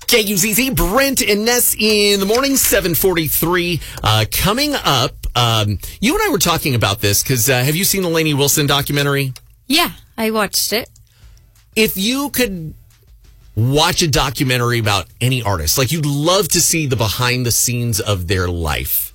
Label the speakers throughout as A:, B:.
A: KUZZ, Brent and Ness in the morning, 7:43. Coming up, you and I were talking about this because have you seen the Lainey Wilson documentary?
B: Yeah, I watched it.
A: If you could watch a documentary about any artist, like you'd love to see the behind the scenes of their life,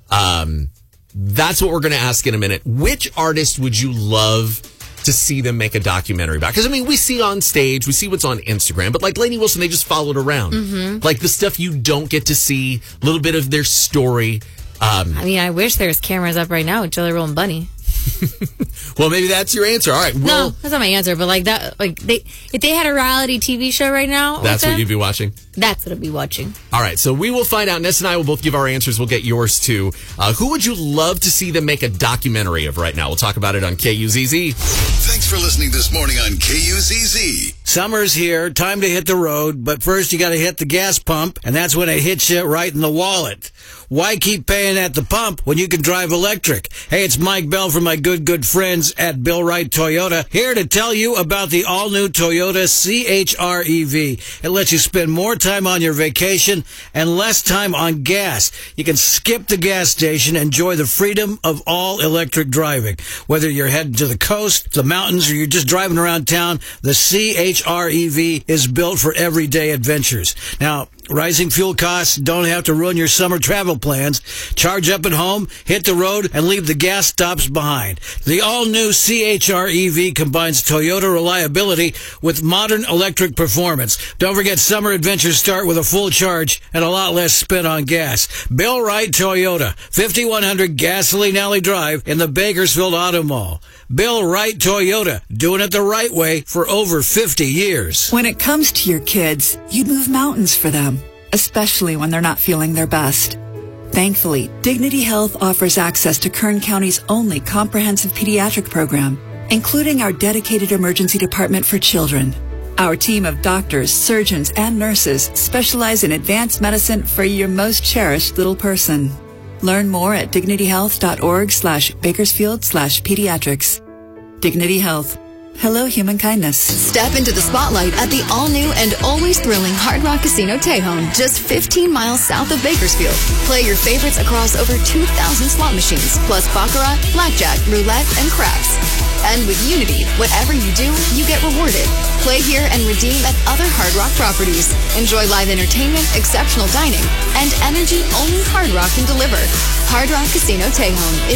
A: that's what we're going to ask in a minute. Which artist would you love to see them make a documentary about? Because, I mean, we see on stage, we see what's on Instagram, but like Lainey Wilson, they just followed around. Mm-hmm. Like the stuff you don't get to see, a little bit of their story.
B: I mean, I wish there was cameras up right now with Jelly Roll and Bunny.
A: Well, maybe that's your answer. All right. Well,
B: no, that's not my answer. But like that, like if they had a reality TV show right now,
A: that's what you'd be watching.
B: That's what I'd be watching.
A: All right. So we will find out. Ness and I will both give our answers. We'll get yours too. Who would you love to see them make a documentary of right now? We'll talk about it on KUZZ.
C: Thanks for listening this morning on KUZZ.
D: Summer's here, time to hit the road, but first you got to hit the gas pump, and that's when it hits you right in the wallet. Why keep paying at the pump when you can drive electric? Hey, it's Mike Bell from my good friends at Bill Wright Toyota, here to tell you about the all-new Toyota CHR-EV. It lets you spend more time on your vacation and less time on gas. You can skip the gas station and enjoy the freedom of all-electric driving. Whether you're heading to the coast, the mountains, or you're just driving around town, the CHR-EV is built for everyday adventures. Now, rising fuel costs don't have to ruin your summer travel plans. Charge up at home, hit the road, and leave the gas stops behind. The all-new CHR-EV combines Toyota reliability with modern electric performance. Don't forget, summer adventures start with a full charge and a lot less spent on gas. Bill Wright Toyota, 5100 Gasoline Alley Drive in the Bakersfield Auto Mall. Bill Wright Toyota, doing it the right way for over 50 years.
E: When it comes to your kids, you'd move mountains for them, especially when they're not feeling their best. Thankfully, Dignity Health offers access to Kern County's only comprehensive pediatric program, including our dedicated emergency department for children. Our team of doctors, surgeons, and nurses specialize in advanced medicine for your most cherished little person. Learn more at dignityhealth.org/Bakersfield/pediatrics. Dignity Health. Hello, human kindness.
F: Step into the spotlight at the all-new and always thrilling Hard Rock Casino Tejon, just 15 miles south of Bakersfield. Play your favorites across over 2,000 slot machines, plus baccarat, blackjack, roulette, and craps. And with Unity, whatever you do, you get rewarded. Play here and redeem at other Hard Rock properties. Enjoy live entertainment, exceptional dining, and energy only Hard Rock can deliver. Hard Rock Casino Tejon.